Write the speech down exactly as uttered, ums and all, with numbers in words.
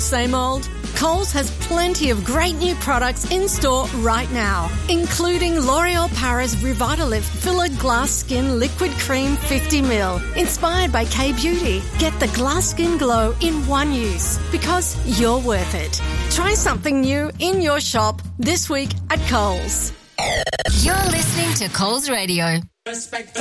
same old? Coles has plenty of great new products in store right now, including L'Oreal Paris Revitalift Filler Glass Skin Liquid Cream fifty milliliters, inspired by K-Beauty. Get the glass skin glow in one use, because you're worth it. Try something new in your shop this week at Coles. You're listening to Coles Radio. Respect